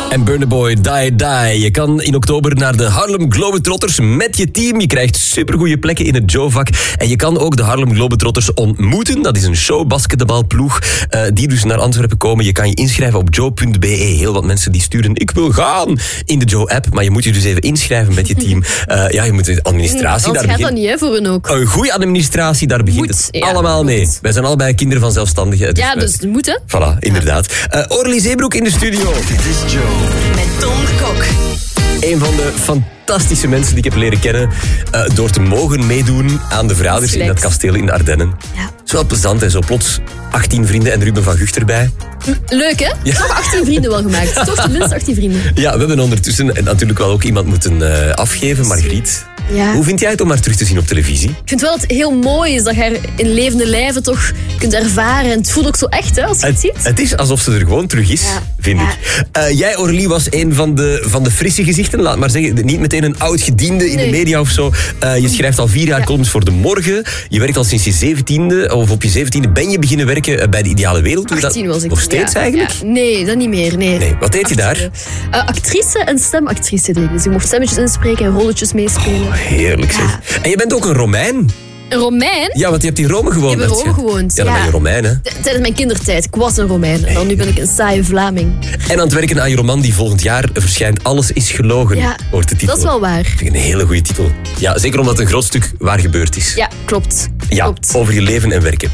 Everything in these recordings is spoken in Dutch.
En Burna Boy, Die Die. Je kan in oktober naar de Harlem Globetrotters met je team. Je krijgt supergoeie plekken in het Joe-vak. En je kan ook de Harlem Globetrotters ontmoeten. Dat is een showbasketbalploeg die dus naar Antwerpen komen. Je kan je inschrijven op joe.be. Heel wat mensen die sturen, ik wil gaan in de Joe-app. Maar je moet je dus even inschrijven met je team. Je moet de administratie daar beginnen. Dat gaat dan niet, hè, voor hun ook. Een goede administratie, daar begint het allemaal mee. Wij zijn allebei kinderen van zelfstandigen. Dus dus het moet, hè. Voilà, inderdaad. Orly Zeebroek in de studio. Dit is Joe. Met Tom de Kok. Een van de fantastische mensen die ik heb leren kennen door te mogen meedoen aan de Verraders in dat kasteel in de Ardennen. Ja. Het is wel plezant, hè? Zo plots 18 vrienden en Ruben van Gucht erbij. Leuk, hè? Ja. Toch 18 vrienden wel gemaakt. Toch tenminste 18 vrienden. Ja, we hebben ondertussen natuurlijk wel ook iemand moeten afgeven, Margriet. Ja. Hoe vind jij het om haar terug te zien op televisie? Ik vind wel dat het heel mooi is dat je haar in levende lijven toch kunt ervaren. En het voelt ook zo echt, hè, als je het ziet. Het is alsof ze er gewoon terug is, vind ik. Jij, Orly, was een van de frisse gezichten. Laat maar zeggen, niet meteen een oud gediende in de media of zo. Je schrijft al 4 jaar columns voor De Morgen. Je werkt al sinds je 17e, of op je 17e ben je beginnen werken bij de Ideale Wereld. 18 was ik. Nog steeds eigenlijk? Ja. Nee, dat niet meer. Nee. Wat deed je daar? Actrice en stemactrice deed ik. Dus je mocht stemmetjes inspreken en rolletjes meespelen. Heerlijk zeg. Ja. En je bent ook een Romein. Een Romein? Ja, want je hebt in Rome gewoond. Ik heb in Rome gewoond. Ja, dan ben je Romein, hè? Tijdens mijn kindertijd. Ik was een Romein. En dan nu ben ik een saaie Vlaming. En aan het werken aan je roman die volgend jaar verschijnt. Alles is gelogen, wordt de titel. Dat is wel waar. Vind ik een hele goede titel. Ja, zeker omdat het een groot stuk waar gebeurd is. Ja, klopt. Ja, klopt. over je leven en werken.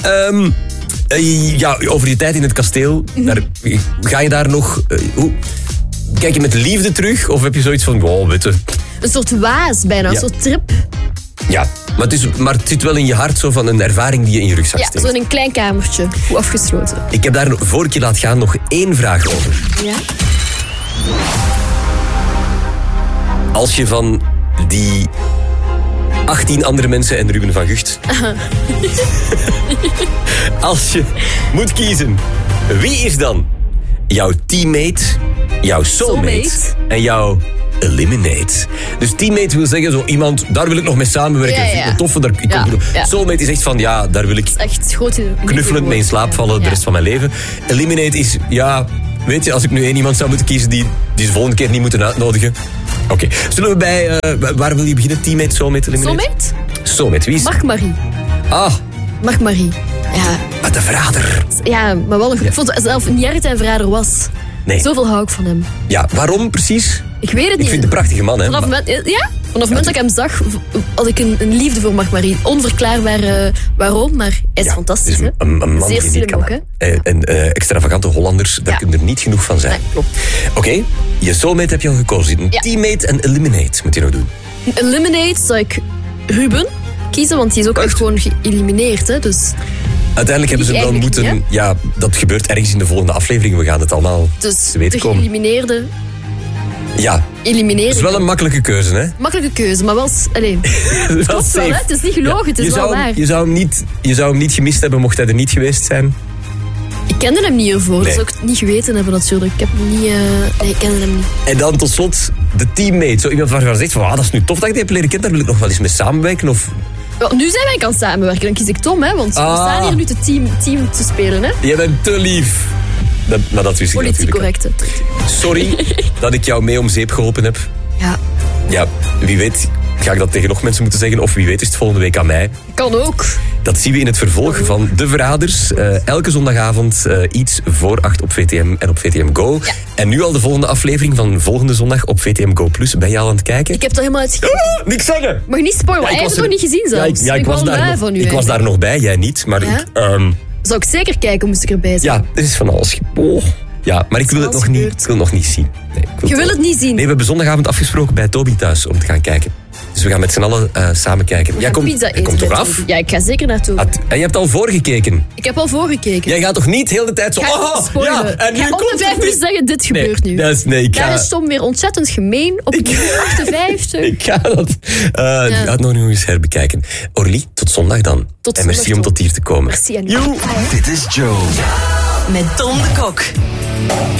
Over je tijd in het kasteel. Ga je daar nog... Kijk je met liefde terug? Of heb je zoiets van... Wow, weet je... Een soort waas bijna, een soort trip. Ja, maar het zit wel in je hart zo van een ervaring die je in je rugzak steekt. Ja, zo in een klein kamertje, goed afgesloten. Ik heb daar, voor ik je laat gaan, nog 1 vraag over. Ja? Als je van die 18 andere mensen en Ruben van Gucht... Als je moet kiezen, wie is dan jouw teammate, jouw soulmate en jouw eliminate? Dus teammate wil zeggen, zo iemand, daar wil ik nog mee samenwerken. Ja. Vind ik een toffe. Soulmate is echt van, ja, daar wil ik echt knuffelend mee in slaap vallen de rest van mijn leven. Eliminate is, ja, weet je, als ik nu 1 iemand zou moeten kiezen die ze volgende keer niet moeten uitnodigen. Oké. Zullen we bij, waar wil je beginnen? Teammate, soulmate, eliminate? Soulmate? Soulmate, wie is? Marc-Marie. Marc-Marie. Ja. De verrader. Ja, maar wel ik vond zelf niet erg dat hij een verrader was. Nee. Zoveel hou ik van hem. Ja, waarom precies? Ik weet het niet. Ik vind het een prachtige man, hè. Vanaf het moment dat ik hem zag, had ik een liefde voor Marc-Marie. Onverklaarbaar waarom, maar hij is fantastisch. Hè? Een man zeer die slim niet kan. ook, hè? En extravagante Hollanders, daar kunnen er niet genoeg van zijn. Nee, klopt. Oké, je soulmate heb je al gekozen. Een teammate en eliminate moet je nog doen. Eliminate zou ik Ruben kiezen, want die is ook echt gewoon geëlimineerd. Hè? Dus uiteindelijk hebben ze wel moeten... Niet, ja, dat gebeurt ergens in de volgende aflevering. We gaan het allemaal te weten komen. De geëlimineerde... Ja. Elimineren. Dat is wel een makkelijke keuze, hè? Makkelijke keuze, maar wel... Klopt wel, hè? Het is niet gelogen, het is wel waar. Je zou hem niet gemist hebben mocht hij er niet geweest zijn. Ik kende hem niet hiervoor, dat zou ik niet geweten hebben natuurlijk. Ik heb hem niet... nee, ik kende hem niet. En dan tot slot de teammate. Zo iemand waarvan zegt van, dat is nu tof dat ik die heb leren kennen, daar wil ik nog wel eens mee samenwerken. Of... Nu zijn wij aan het samenwerken, dan kies ik Tom, hè? Want we staan hier nu te team te spelen, hè? Je bent te lief. Maar dat wist ik politiek natuurlijk. Politiek correcte. Sorry dat ik jou mee om zeep geholpen heb. Ja, wie weet ga ik dat tegen nog mensen moeten zeggen. Of wie weet is het volgende week aan mij. Kan ook. Dat zien we in het vervolg van De Verraders. Elke zondagavond iets voor 8 op VTM en op VTM Go. Ja. En nu al de volgende aflevering van volgende zondag op VTM Go+. Ben je al aan het kijken? Ik heb het helemaal uitgekeken. Niks zeggen! Mag niet spoilen, hij heeft het nog niet gezien zelfs. Ik was daar nog bij, jij niet. Maar zou ik zeker kijken, moest ik erbij zijn. Ja, er is van alles. Ja, maar ik wil het nog niet. Ik wil nog niet zien. Nee, je wil het niet zien? Nee, we hebben zondagavond afgesproken bij Toby thuis om te gaan kijken. Dus we gaan met z'n allen samen kijken. Jij komt toch af? Ja, ik ga zeker naartoe. En je hebt al voorgekeken? Ik heb al voorgekeken. Jij gaat toch niet heel de tijd zo... En nu om de 5 minuten zeggen, dit gebeurt nu. Daar is Tom weer ontzettend gemeen op 58. Ik ga dat... Ga nog eens herbekijken. Orly, tot zondag dan. En merci om tot hier te komen. Merci. Dit is Joe. Met Tom de Kok.